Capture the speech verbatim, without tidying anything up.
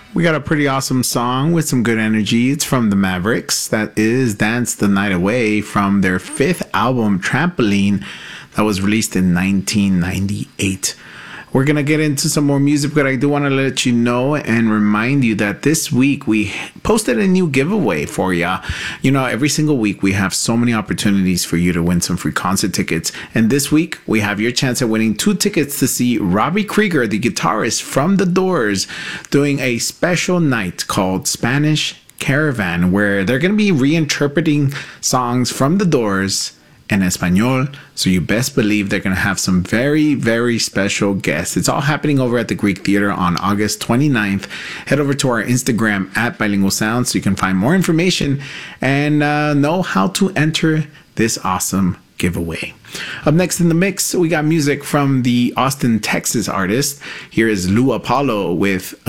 We got a pretty awesome song with some good energy. It's from the Mavericks. That is Dance the Night Away from their fifth album, Trampoline, that was released in nineteen ninety-eight. We're going to get into some more music, but I do want to let you know and remind you that this week we posted a new giveaway for you. You know, every single week we have so many opportunities for you to win some free concert tickets. And this week we have your chance at winning two tickets to see Robbie Krieger, the guitarist from The Doors, doing a special night called Spanish Caravan, where they're going to be reinterpreting songs from The Doors in Espanol, so you best believe they're going to have some very, very special guests. It's all happening over at the Greek Theater on August twenty-ninth. Head over to our Instagram at Bilingual Sound so you can find more information and uh, know how to enter this awesome giveaway. Up next in the mix, we got music from the Austin, Texas artist. Here is Lou Apollo with